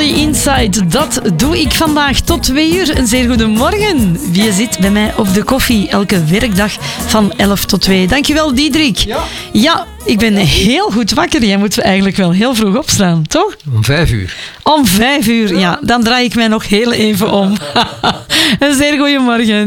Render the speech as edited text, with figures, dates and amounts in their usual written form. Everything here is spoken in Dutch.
Country Inside, dat doe ik vandaag tot 2 uur. Een zeer goede morgen. Wie zit bij mij op de koffie elke werkdag van 11 tot 2. Dankjewel, Diederik. Ja, ik ben heel goed wakker. Jij moet eigenlijk wel heel vroeg opstaan, toch? Om 5 uur. Om 5 uur, ja. Dan draai ik mij nog heel even om. Een zeer goede morgen.